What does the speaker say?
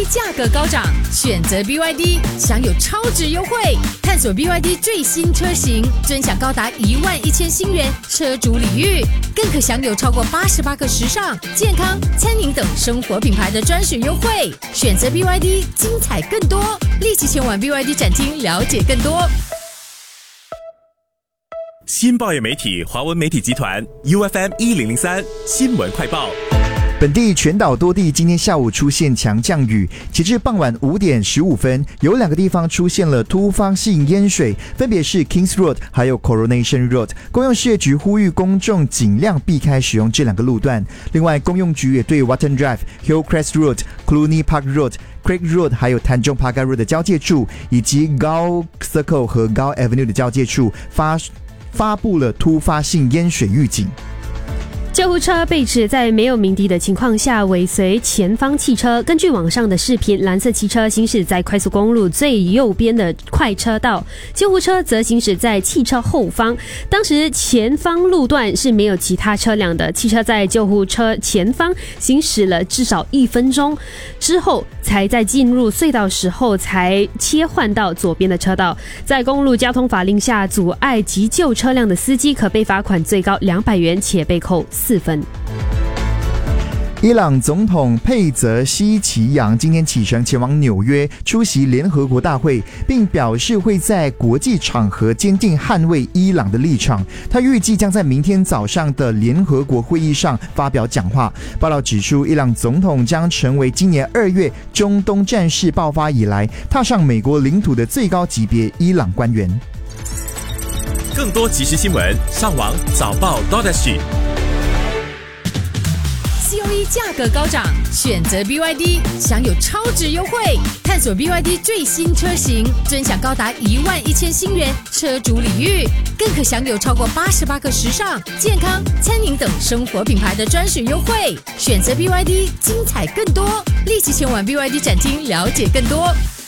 价格高涨，选择 BYD 享有超值优惠。探索 BYD 最新车型，尊享高达11000新元车主礼遇，更可享有超过88个时尚、健康、餐饮等生活品牌的专属优惠。选择 BYD， 精彩更多，立即前往 BYD 展厅了解更多。 新报业媒体华文媒体集团 UFM 1003新闻快报。 本地全岛多地今天下午出现强降雨，截至傍晚5点15分，有2个地方出现了突发性淹水，分别是 Kings Road 还有 Coronation Road。公用事业局呼吁公众尽量避开使用这2个路段。另外，公用局也对 Watten Drive、Hillcrest Road、Cluny Park Road、Craig Road 还有Tanjong Pagar Road 的交界处，以及 Gul Circle 和 Gul Avenue 的交界处发布了突发性淹水预警。 救护车被指在没有鸣笛的情况下尾随前方汽车。根据网上的视频，蓝色汽车行驶在快速公路最右边的快车道，救护车则行驶在汽车后方。当时前方路段是没有其他车辆的，汽车在救护车前方行驶了至少1分钟之后，才在进入隧道时候才切换到左边的车道。在公路交通法令下，阻碍急救车辆的司机可被罚款最高200元，且被扣4分。 伊朗总统佩泽西奇扬今天启程前往纽约出席联合国大会，并表示会在国际场合坚定捍卫伊朗的立场。他预计将在明天早上的联合国会议上发表讲话。报道指出，伊朗总统将成为今年2月中东战事爆发以来踏上美国领土的最高级别伊朗官员。 更多即时新闻，上网早报 COE 价格高涨，选择 BYD 享有超值优惠。探索 BYD 最新车型，尊享高达11000新元车主礼遇，更可享有超过88个时尚、健康、餐饮等生活品牌的专属优惠。选择 BYD， 精彩更多，立即前往 BYD 展厅了解更多。